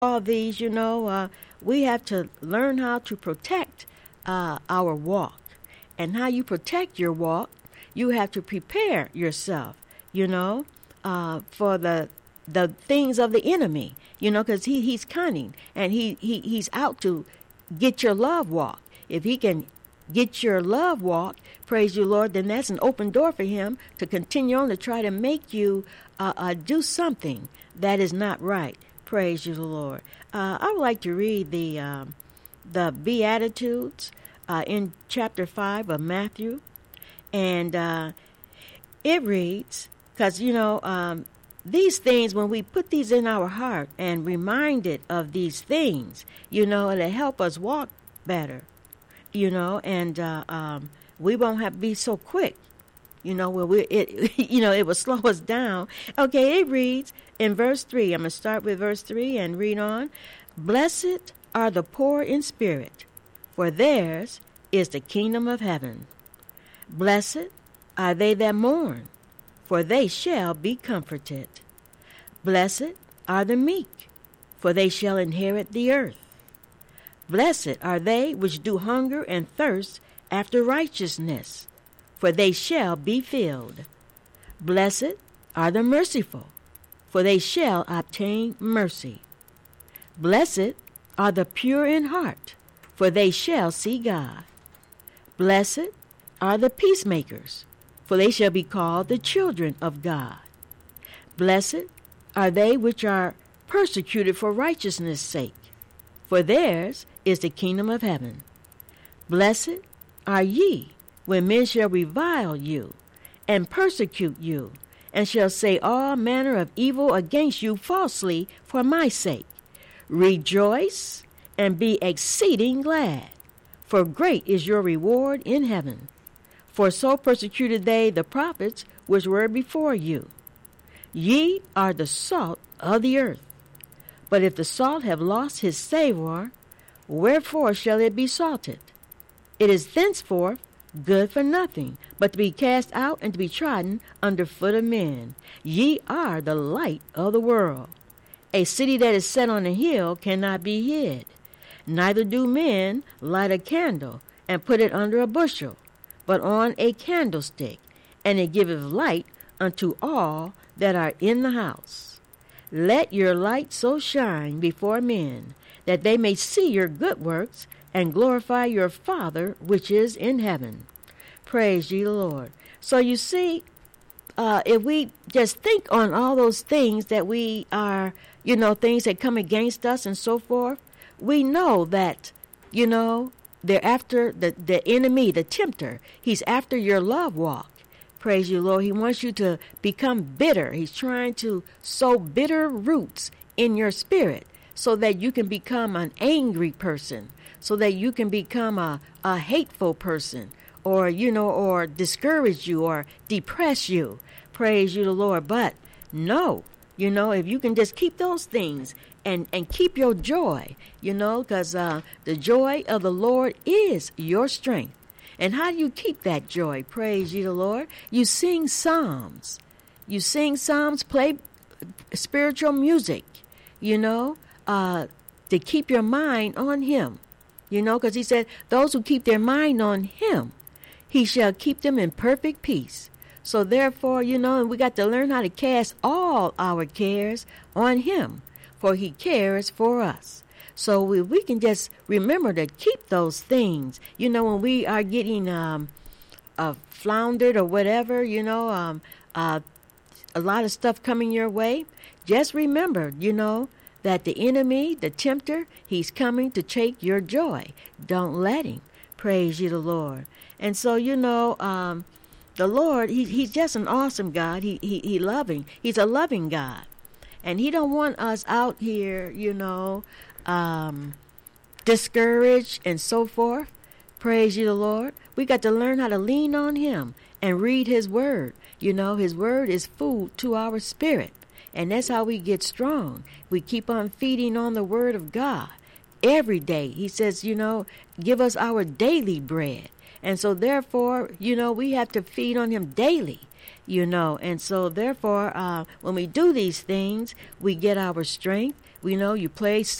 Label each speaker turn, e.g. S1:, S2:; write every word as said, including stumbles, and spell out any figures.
S1: all these, you know, uh, we have to learn how to protect uh, our walk. And how you protect your walk, you have to prepare yourself, you know, uh, for the the things of the enemy, you know, because he, he's cunning and he, he he's out to get your love walk. If he can get your love walk, praise you, Lord, then that's an open door for him to continue on to try to make you uh, uh, do something that is not right. Praise you, the Lord. Uh, I would like to read the um, the Beatitudes uh, in chapter five of Matthew, and uh, it reads, because you know um, these things, when we put these in our heart and reminded of these things, you know, it'll help us walk better, you know, and uh, um, we won't have to be so quick. You know, where we it you know it will slow us down. Okay, it reads in verse three. I'm gonna start with verse three and read on. Blessed are the poor in spirit, for theirs is the kingdom of heaven. Blessed are they that mourn, for they shall be comforted. Blessed are the meek, for they shall inherit the earth. Blessed are they which do hunger and thirst after righteousness, for they shall be filled. Blessed are the merciful, for they shall obtain mercy. Blessed are the pure in heart, for they shall see God. Blessed are the peacemakers, for they shall be called the children of God. Blessed are they which are persecuted for righteousness' sake, for theirs is the kingdom of heaven. Blessed are ye, when men shall revile you, and persecute you, and shall say all manner of evil against you falsely for my sake. Rejoice and be exceeding glad, for great is your reward in heaven. For so persecuted they the prophets which were before you. Ye are the salt of the earth. But if the salt have lost his savour, wherefore shall it be salted? It is thenceforth good for nothing, but to be cast out and to be trodden under foot of men. Ye are the light of the world. A city that is set on a hill cannot be hid. Neither do men light a candle and put it under a bushel, but on a candlestick, and it giveth light unto all that are in the house. Let your light so shine before men, that they may see your good works and glorify your Father which is in heaven. Praise ye the Lord. So you see, uh, if we just think on all those things that we are, you know, things that come against us and so forth, we know that, you know, they're after the, the enemy, the tempter. He's after your love walk. Praise you, Lord. He wants you to become bitter. He's trying to sow bitter roots in your spirit so that you can become an angry person, so that you can become a, a hateful person, or, you know, or discourage you or depress you. Praise you, the Lord. But no, you know, if you can just keep those things and, and keep your joy, you know, because uh, the joy of the Lord is your strength. And how do you keep that joy? Praise ye the Lord. You sing psalms. You sing psalms, play spiritual music, you know, uh, to keep your mind on him. You know, because he said, those who keep their mind on him, he shall keep them in perfect peace. So therefore, you know, and we got to learn how to cast all our cares on him, for he cares for us. So we, we can just remember to keep those things. You know, when we are getting um, uh, floundered or whatever, you know, um, uh, a lot of stuff coming your way, just remember, you know, that the enemy, the tempter, he's coming to take your joy. Don't let him. Praise ye the Lord. And so, you know, um, the Lord, he, he's just an awesome God. He, he, he loving. He's a loving God. And he don't want us out here, you know, um, discouraged and so forth. Praise ye the Lord. We got to learn how to lean on him and read his word. You know, his word is food to our spirit. And that's how we get strong. We keep on feeding on the word of God every day. He says, you know, give us our daily bread. And so therefore, you know, we have to feed on him daily, you know. And so therefore, uh, when we do these things, we get our strength. We know you play